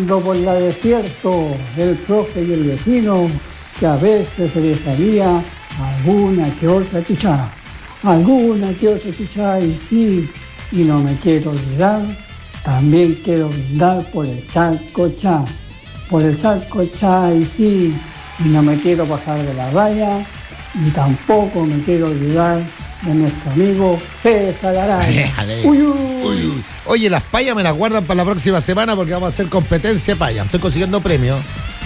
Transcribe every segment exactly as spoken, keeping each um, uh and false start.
Caminando por la desierto, el profe y el vecino, que a veces se les salía alguna que otra chuchá, alguna que otra chuchá, y sí, y no me quiero olvidar, también quiero brindar por el Salcochá, por el Salcochá, y sí, y no me quiero pasar de la raya, y tampoco me quiero olvidar de nuestro amigo César Araya. Uy, uy. Uy, uy. Oye, las payas me las guardan para la próxima semana porque vamos a hacer competencia de payas. Estoy consiguiendo premios.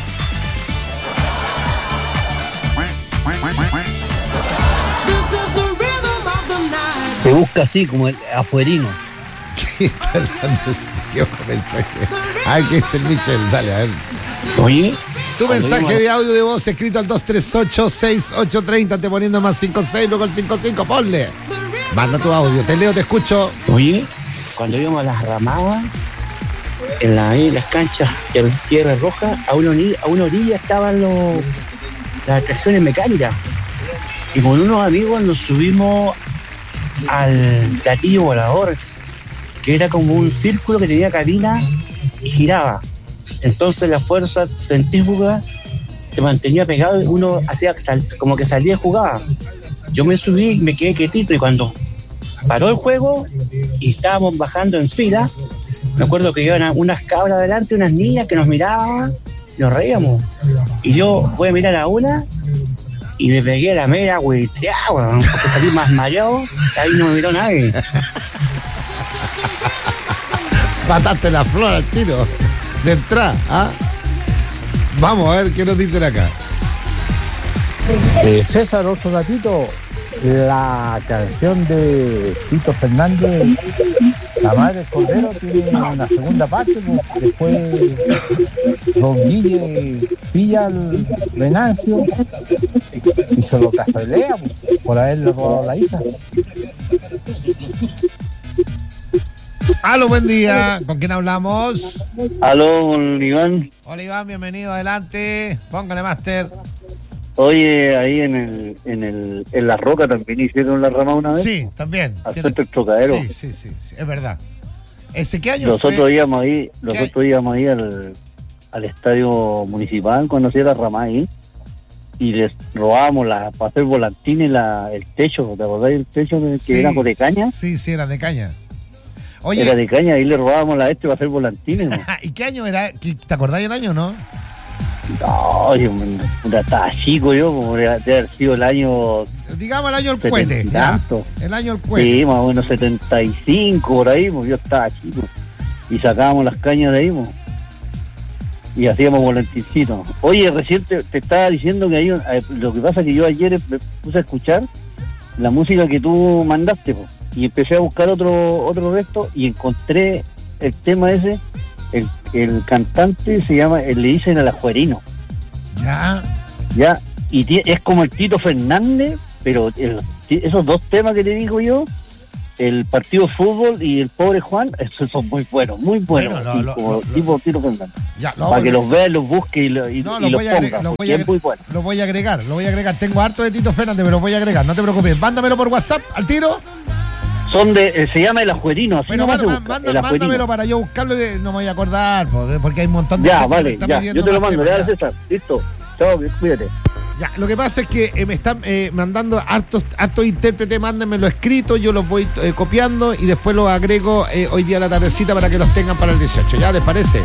Se busca así, como el afuerino. ¿Qué está dando este mensaje? Ay, ¿qué es el Michel? Dale, a ver. Oye, Tu mensaje vimos... de audio de voz escrito al dos tres ocho, seis ocho tres cero, te poniendo más cinco seis, luego el cinco cinco, ponle. Manda tu audio, te leo, te escucho. Oye, cuando íbamos a las ramadas, en, la, en las canchas de Tierra Roja, a una orilla, a una orilla estaban los, las atracciones mecánicas. Y con unos amigos nos subimos al gatillo volador, que era como un círculo que tenía cabina y giraba. Entonces la fuerza centrífuga te mantenía pegado y uno hacía como que salía y jugaba. Yo me subí y me quedé quietito, y cuando paró el juego y estábamos bajando en fila, me acuerdo que iban unas cabras adelante, unas niñas que nos miraban y nos reíamos. Y yo voy a mirar a una y me pegué a la media huitreada, porque salí más mareado, ahí no me miró nadie. Mataste la flor al tiro de entrada, ¿ah? Vamos a ver qué nos dicen acá. Eh, César, otro datito, la canción de Tito Fernández, La Madre del Cordero, tiene una segunda parte, pues, después Don Guille pilla al Venancio y se lo casalea, pues, por haberle robado la hija. Aló, buen día. ¿Con quién hablamos? Aló, con Iván. Hola, Iván, bienvenido, adelante. Póngale, máster. Oye, ahí en el, en el, en La Roca también hicieron la rama una vez. Sí, también. Al Tiene... centro del Trocadero. Sí, sí, sí, sí, es verdad. ¿Ese qué año Nosotros fue? íbamos ahí, nosotros íbamos ahí al, al estadio municipal cuando hacía la rama ahí, y les robábamos la, para hacer volantines la, el techo, ¿te acordás del techo que, Sí, que era de caña? Sí, sí, era de caña. Oye, Era de caña, ahí le robábamos la este para hacer volantines, ¿no? ¿y qué año era? ¿Te acordás del año, no? No, yo puta, estaba chico yo, como de haber sido el año... Digamos el año del setenta cohete, y ¿ya? tanto. El año del cohete. Sí, más o menos setenta y cinco por ahí, pues yo estaba chico. Y sacábamos las cañas de ahí, pues, y hacíamos volanticitos. Oye, recién te, te estaba diciendo que hay un, eh, lo que pasa es que yo ayer me puse a escuchar la música que tú mandaste, pues, y empecé a buscar otro otro resto y encontré el tema ese. El, el cantante se llama, le dicen al ajuerino. Ya. Ya, y tie, es como el Tito Fernández, pero el, esos dos temas que te digo yo, el partido de fútbol y el pobre Juan, esos son muy buenos, muy buenos, Bueno, así, lo, como lo, tipo lo, Tito Fernández. Ya, lo, para que los veas, los busques y, lo, y, no, y lo los voy a agregar, pongas, lo porque voy a, es muy bueno. Lo voy a agregar, lo voy a agregar. Tengo harto de Tito Fernández, pero lo voy a agregar, no te preocupes. Mándamelo por WhatsApp, al tiro. Son de, eh, se llama El Ajuerino, así Bueno, nomás manda, se busca, manda, El Ajuerino. mándamelo para yo buscarlo y no me voy a acordar, porque hay un montón de Ya, gente vale, que me está ya, pidiendo yo te lo más mando, temas, ya, ya. César, listo. Chao, cuídate. Ya, lo que pasa es que eh, me están eh, mandando hartos, hartos intérpretes, mándenmelo escrito, yo los voy eh, copiando y después los agrego eh, hoy día a la tardecita para que los tengan para el dieciocho. ¿Ya les parece?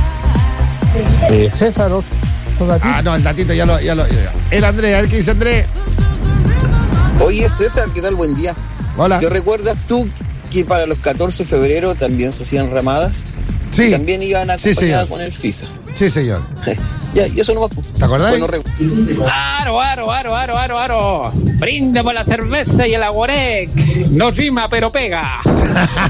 Eh, César, otro datito. Ah, no, el datito ya lo... Ya lo ya. El Andrés, a ver qué dice Andrés. Oye, César, ¿qué tal? Buen día. Hola. ¿Te recuerdas tú que para los catorce de febrero también se hacían ramadas? Sí. Y también iban acompañadas sí, con el FISA. Sí, señor. Ya, y eso nomás. ¿Te acordás? Bueno, re... Aro, aro, aro, aro, aro, aro. Brinde por la cerveza y el Agorex. No rima, pero pega.